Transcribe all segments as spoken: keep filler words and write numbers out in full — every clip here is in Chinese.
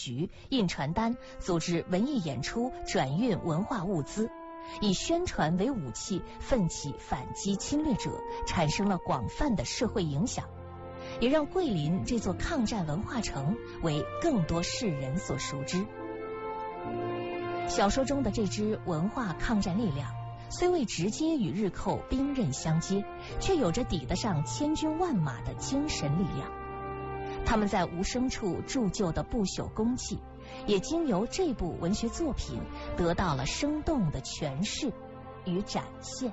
局印传单，组织文艺演出，转运文化物资，以宣传为武器，奋起反击侵略者，产生了广泛的社会影响，也让桂林这座抗战文化城为更多世人所熟知。小说中的这支文化抗战力量，虽未直接与日寇兵刃相接，却有着抵得上千军万马的精神力量。他们在无声处铸就的不朽功绩，也经由这部文学作品得到了生动的诠释与展现。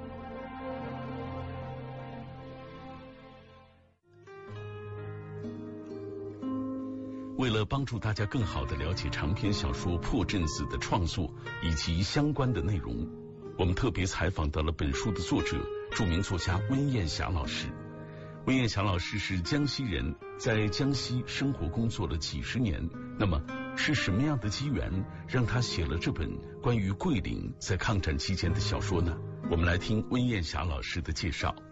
为了帮助大家更好地了解长篇小说《破阵子》的创作以及相关的内容，我们特别采访到了本书的作者，著名作家温燕霞老师。温燕霞老师是江西人，在江西生活工作了几十年。那么是什么样的机缘让他写了这本关于桂林在抗战期间的小说呢？我们来听温燕霞老师的介绍。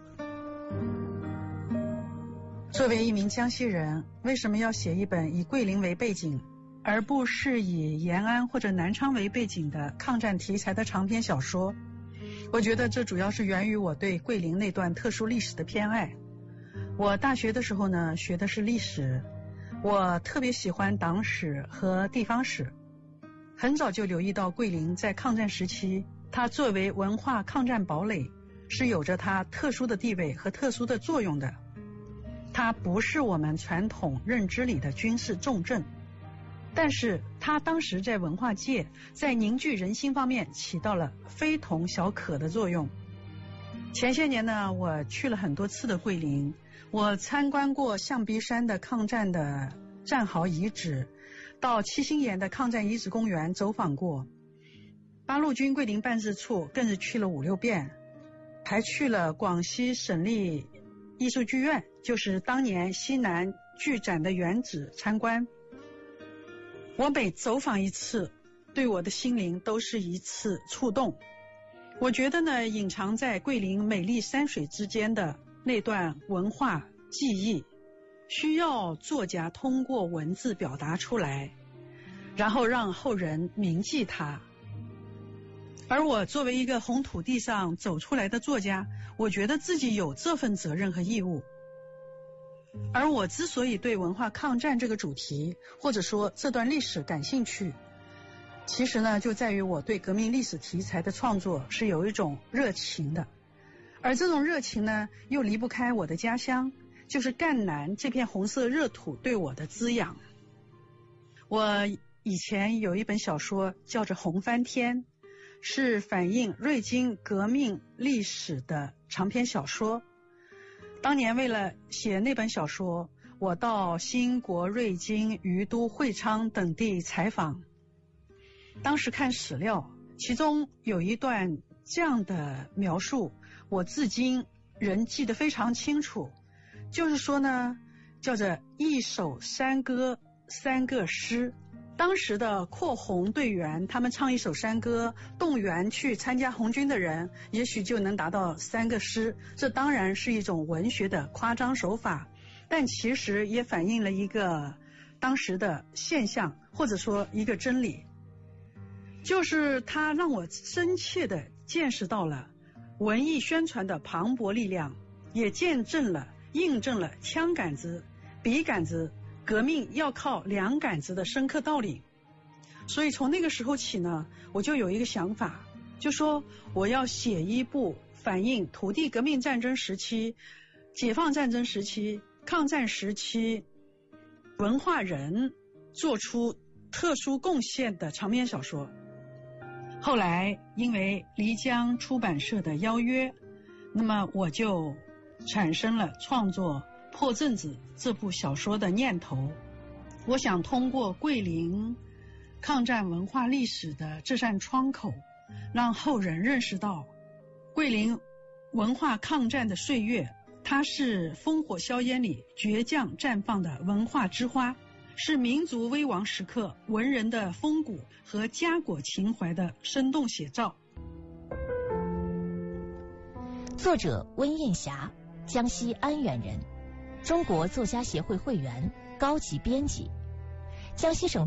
作为一名江西人，为什么要写一本以桂林为背景，而不是以延安或者南昌为背景的抗战题材的长篇小说？我觉得这主要是源于我对桂林那段特殊历史的偏爱。我大学的时候呢，学的是历史，我特别喜欢党史和地方史，很早就留意到桂林在抗战时期，它作为文化抗战堡垒，是有着它特殊的地位和特殊的作用的。它不是我们传统认知里的军事重镇，但是它当时在文化界，在凝聚人心方面起到了非同小可的作用。前些年呢，我去了很多次的桂林，我参观过象鼻山的抗战的战壕遗址，到七星岩的抗战遗址公园走访过，八路军桂林办事处更是去了五六遍，还去了广西省立艺术剧院，就是当年西南剧展的原址参观。我每走访一次，对我的心灵都是一次触动。我觉得呢，隐藏在桂林美丽山水之间的那段文化记忆，需要作家通过文字表达出来，然后让后人铭记它。而我作为一个红土地上走出来的作家，我觉得自己有这份责任和义务。而我之所以对文化抗战这个主题，或者说这段历史感兴趣，其实呢，就在于我对革命历史题材的创作是有一种热情的。而这种热情呢，又离不开我的家乡，就是赣南这片红色热土对我的滋养。我以前有一本小说叫做《红翻天》，是反映瑞金革命历史的长篇小说。当年为了写那本小说，我到兴国、瑞金、于都、会昌等地采访。当时看史料，其中有一段这样的描述，我至今仍记得非常清楚。就是说呢，叫做一首山歌三个诗。当时的扩红队员，他们唱一首山歌，动员去参加红军的人，也许就能达到三个诗。这当然是一种文学的夸张手法，但其实也反映了一个当时的现象，或者说一个真理，就是它让我深切地见识到了文艺宣传的磅礴力量，也见证了印证了枪杆子笔杆子革命要靠两杆子的深刻道理。所以从那个时候起呢，我就有一个想法，就说我要写一部反映土地革命战争时期、解放战争时期、抗战时期文化人做出特殊贡献的长篇小说。后来因为漓江出版社的邀约，那么我就产生了创作《破阵子》这部小说的念头。我想通过桂林抗战文化历史的这扇窗口，让后人认识到桂林文化抗战的岁月，它是烽火硝烟里倔强绽放的文化之花，是民族危亡时刻文人的风骨和家国情怀的生动写照。 作者温燕霞，江西安远人，中国作家协会会员、高级编辑，江西省